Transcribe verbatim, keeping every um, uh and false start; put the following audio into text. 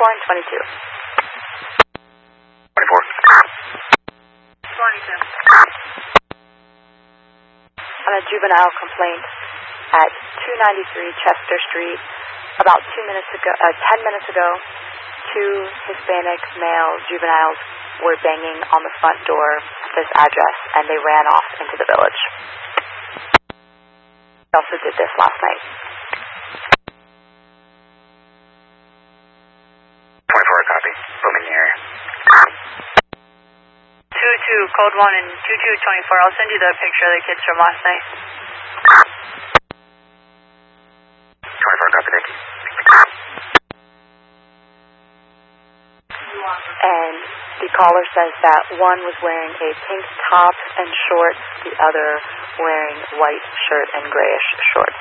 twenty-four and twenty-two. twenty-four. twenty-two. On a juvenile complaint at two ninety-three Chester Street, about two minutes ago, uh, ten minutes ago, two Hispanic male juveniles were banging on the front door at this address, and they ran off into the village. They also did this last night. twenty-four, copy. Booming the area. two two, code one and two two twenty-four. I'll send you the picture of the kids from last night. twenty-four, copy, thank you. And the caller says that one was wearing a pink top and shorts, the other wearing white shirt and grayish shorts.